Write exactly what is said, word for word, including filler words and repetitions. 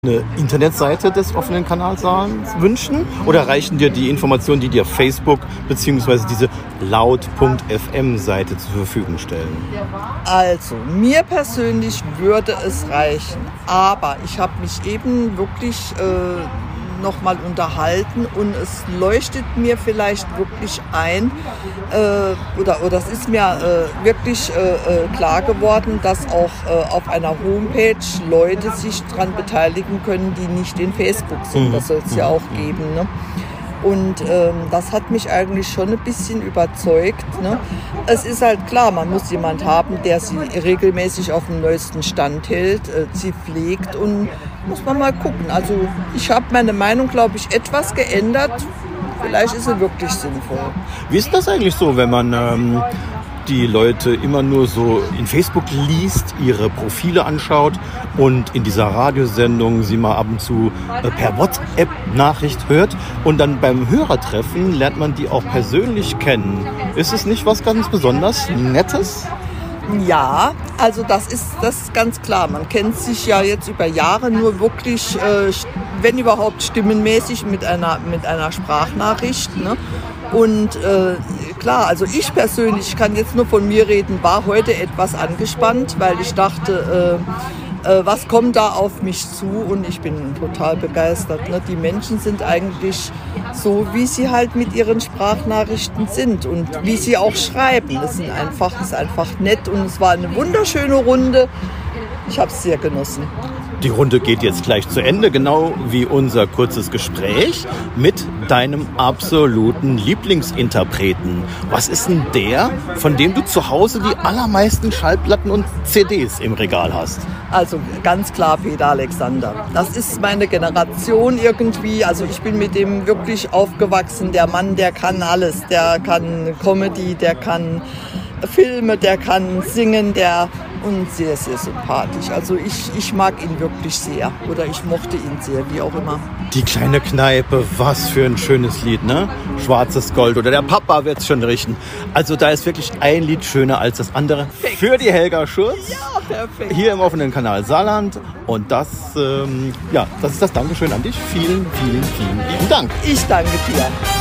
eine Internetseite des offenen Kanals wünschen oder reichen dir die Informationen, die dir Facebook bzw. diese laut Punkt f m Seite zur Verfügung stellen? Also, mir persönlich würde es reichen, aber ich habe mich eben wirklich äh, nochmal unterhalten und es leuchtet mir vielleicht wirklich ein, äh, oder, oder es ist mir äh, wirklich äh, klar geworden, dass auch äh, auf einer Homepage Leute sich daran beteiligen können, die nicht in Facebook sind. Mhm. Das soll es ja auch geben, ne? Und ähm, das hat mich eigentlich schon ein bisschen überzeugt, ne? Es ist halt klar, man muss jemand haben, der sie regelmäßig auf dem neuesten Stand hält, äh, sie pflegt und muss man mal gucken. Also ich habe meine Meinung, glaube ich, etwas geändert. Vielleicht ist sie wirklich sinnvoll. Wie ist das eigentlich so, wenn man ähm, die Leute immer nur so in Facebook liest, ihre Profile anschaut und in dieser Radiosendung sie mal ab und zu äh, per WhatsApp-Nachricht hört und dann beim Hörertreffen lernt man die auch persönlich kennen. Ist es nicht was ganz besonders Nettes? Ja, also das ist, das ist ganz klar. Man kennt sich ja jetzt über Jahre nur wirklich, äh, wenn überhaupt stimmenmäßig mit einer, mit einer Sprachnachricht, ne? Und äh, klar, also ich persönlich kann jetzt nur von mir reden, war heute etwas angespannt, weil ich dachte, äh, äh, was kommt da auf mich zu? Und ich bin total begeistert, ne? Die Menschen sind eigentlich so, wie sie halt mit ihren Sprachnachrichten sind und wie sie auch schreiben. Es sind einfach, es ist einfach nett und es war eine wunderschöne Runde. Ich habe es sehr genossen. Die Runde geht jetzt gleich zu Ende, genau wie unser kurzes Gespräch mit deinem absoluten Lieblingsinterpreten. Was ist denn der, von dem du zu Hause die allermeisten Schallplatten und C Ds im Regal hast? Also ganz klar Peter Alexander. Das ist meine Generation irgendwie. Also ich bin mit dem wirklich aufgewachsen. Der Mann, der kann alles. Der kann Comedy, der kann Filme, der kann singen, der und sehr, sehr sympathisch. Also ich, ich mag ihn wirklich sehr oder ich mochte ihn sehr, wie auch immer. Die kleine Kneipe, was für ein schönes Lied, ne? Schwarzes Gold oder der Papa wird's schon richten. Also da ist wirklich ein Lied schöner als das andere. Perfekt. Für die Helga Schurz. Ja, perfekt. Hier im offenen Kanal Saarland. Und das, ähm, ja, das ist das Dankeschön an dich. Vielen, vielen, vielen lieben Dank. Ich danke dir.